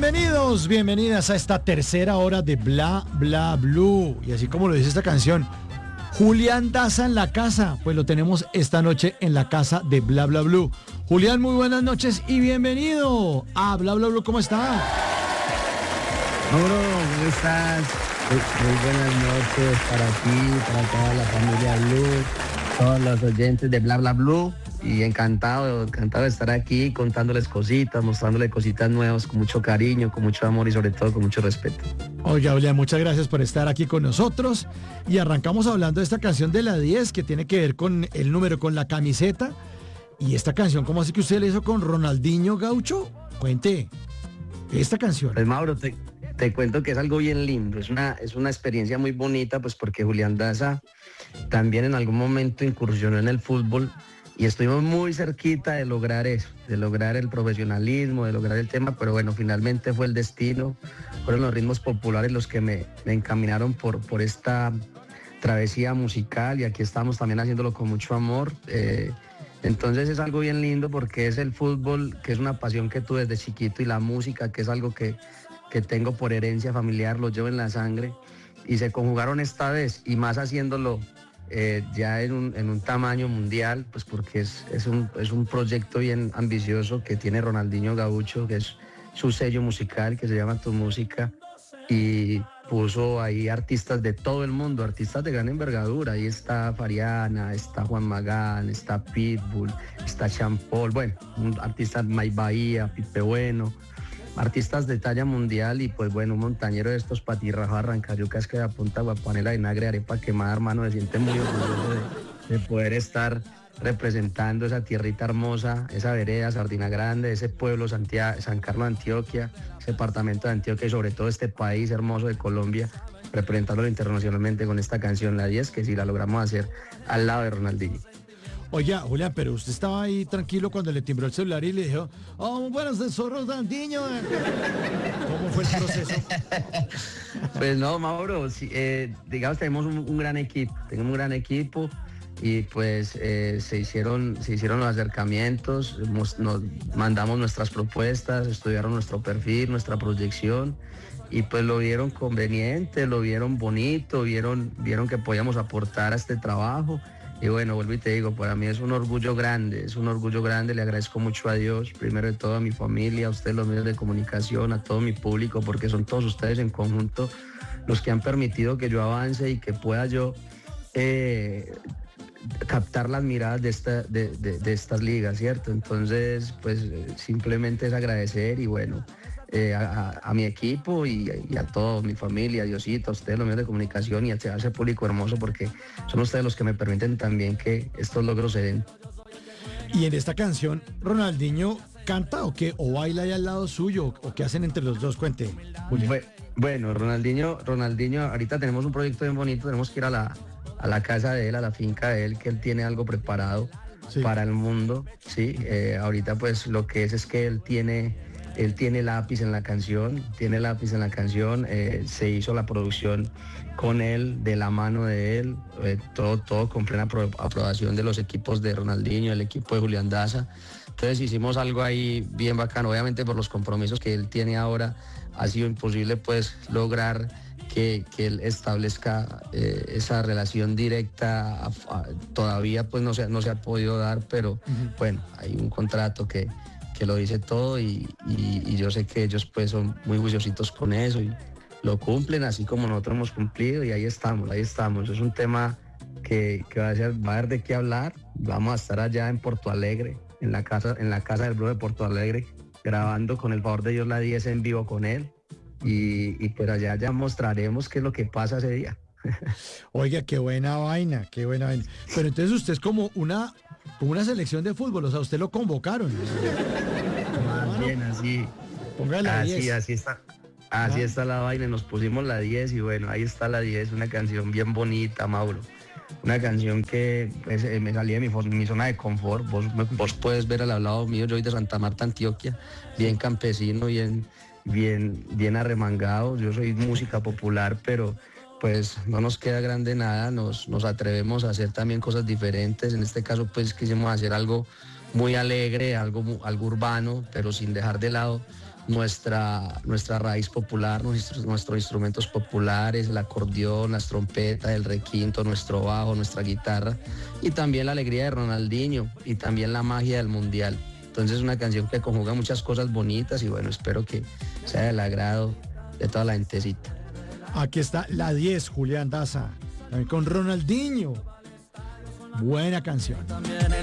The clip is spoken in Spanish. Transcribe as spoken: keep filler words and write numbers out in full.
Bienvenidos, bienvenidas a esta tercera hora de Bla Bla Blue. Y así como lo dice esta canción, Julián Daza en la casa, pues lo tenemos esta noche en la casa de Bla Bla Blue. Julián, muy buenas noches y bienvenido a Bla Bla Blue. ¿Cómo está? Mauro, ¿cómo estás? Muy, muy buenas noches para ti, para toda la familia Blue, todos los oyentes de Bla Bla Blue. Y encantado, encantado de estar aquí contándoles cositas, mostrándoles cositas nuevas con mucho cariño, con mucho amor y sobre todo con mucho respeto. Oye, Julián, muchas gracias por estar aquí con nosotros. Y arrancamos hablando de esta canción de la diez que tiene que ver con el número, con la camiseta. Y esta canción, ¿cómo así que usted la hizo con Ronaldinho Gaucho? Cuente, esta canción. Pues Mauro, te, te cuento que es algo bien lindo, es una, es una experiencia muy bonita, pues porque Julián Daza también en algún momento incursionó en el fútbol. Y estuvimos muy cerquita de lograr eso, de lograr el profesionalismo, de lograr el tema, pero bueno, finalmente fue el destino, fueron los ritmos populares los que me, me encaminaron por, por esta travesía musical y aquí estamos también haciéndolo con mucho amor. Eh, entonces es algo bien lindo porque es el fútbol, que es una pasión que tuve desde chiquito, y la música, que es algo que, que tengo por herencia familiar, lo llevo en la sangre, y se conjugaron esta vez, y más haciéndolo Eh, ya en un, en un tamaño mundial, pues porque es, es, un, es un proyecto bien ambicioso que tiene Ronaldinho Gaucho, que es su sello musical, que se llama Tu Música, y puso ahí artistas de todo el mundo, artistas de gran envergadura. Ahí está Fariana, está Juan Magán, está Pitbull, está Sean Paul, bueno, un artista May Bahía, Pipe Bueno, artistas de talla mundial, y pues bueno, un montañero de estos patirrajos arrancayucas que apunta guapanela, vinagre, arepa quemada, hermano, se siente muy orgulloso de, de poder estar representando esa tierrita hermosa, esa vereda, Sardina Grande, ese pueblo Santiago, San Carlos de Antioquia, ese departamento de Antioquia y sobre todo este país hermoso de Colombia, representándolo internacionalmente con esta canción, la diez, que si la logramos hacer al lado de Ronaldinho. Oiga, Julián, pero usted estaba ahí tranquilo cuando le timbró el celular y le dijo, oh, buenas de Ronaldinho. ¿Cómo fue el proceso? Pues no, Mauro, sí, eh, digamos, tenemos un, un gran equipo, tenemos un gran equipo y pues eh, se hicieron, se hicieron los acercamientos, nos, nos mandamos nuestras propuestas, estudiaron nuestro perfil, nuestra proyección, y pues lo vieron conveniente, lo vieron bonito, vieron, vieron que podíamos aportar a este trabajo. Y bueno, vuelvo y te digo, para mí es un orgullo grande, es un orgullo grande, le agradezco mucho a Dios, primero de todo a mi familia, a ustedes los medios de comunicación, a todo mi público, porque son todos ustedes en conjunto los que han permitido que yo avance y que pueda yo eh, captar las miradas de, esta, de, de, de estas ligas, ¿cierto? Entonces, pues simplemente es agradecer y bueno, Eh, a, a mi equipo y, y a toda mi familia, a Diosito, a ustedes los medios de comunicación y a ese público hermoso, porque son ustedes los que me permiten también que estos logros se den. Y en esta canción, ¿Ronaldinho canta o qué? ¿O baila ahí al lado suyo? ¿O qué hacen entre los dos? Cuente, Julián. Bueno, Ronaldinho, Ronaldinho, ahorita tenemos un proyecto bien bonito, tenemos que ir a la, a la casa de él, a la finca de él, que él tiene algo preparado sí. para el mundo, ¿sí? Eh, ahorita pues lo que es es que él tiene... Él tiene lápiz en la canción, tiene lápiz en la canción, eh, se hizo la producción con él, de la mano de él, eh, todo, todo con plena apro aprobación de los equipos de Ronaldinho, el equipo de Julián Daza. Entonces hicimos algo ahí bien bacano, obviamente por los compromisos que él tiene ahora, ha sido imposible pues lograr que, que él establezca eh, esa relación directa, a, a, todavía pues no se, no se ha podido dar, pero uh-huh. bueno, hay un contrato que... que lo dice todo y, y, y yo sé que ellos pues son muy juiciositos con eso y lo cumplen así como nosotros hemos cumplido y ahí estamos, ahí estamos. Es un tema que, que va, a ser, va a haber de qué hablar. Vamos a estar allá en Porto Alegre, en la casa, en la casa del bro de Porto Alegre, grabando con el favor de Dios la diez en vivo con él y, y pues allá ya mostraremos qué es lo que pasa ese día. Oiga, qué buena vaina, qué buena vaina. Pero entonces usted es como una... como una selección de fútbol, o sea, usted lo convocaron. Más bien así. Póngale la así, diez. Así está. Así ah. está la vaina, nos pusimos la diez y bueno, ahí está la diez, una canción bien bonita, Mauro. Una canción que pues, me salía de mi, mi zona de confort. Vos, vos puedes ver al lado mío, yo soy de Santa Marta, Antioquia, bien campesino, bien, bien, bien arremangado. Yo soy música popular, pero pues no nos queda grande nada, nos, nos atrevemos a hacer también cosas diferentes. En este caso pues quisimos hacer algo muy alegre, algo, algo urbano, pero sin dejar de lado nuestra, nuestra raíz popular, nuestros, nuestros instrumentos populares, el acordeón, las trompetas, el requinto, nuestro bajo, nuestra guitarra, y también la alegría de Ronaldinho y también la magia del Mundial. Entonces es una canción que conjuga muchas cosas bonitas y bueno, espero que sea del agrado de toda la gentecita. Aquí está la diez, Julián Daza, también con Ronaldinho. Buena canción.